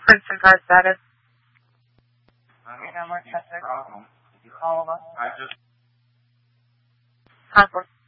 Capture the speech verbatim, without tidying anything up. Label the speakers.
Speaker 1: Princeton car status.
Speaker 2: Okay, no more traffic. All of us.
Speaker 3: I just...
Speaker 1: Concourse.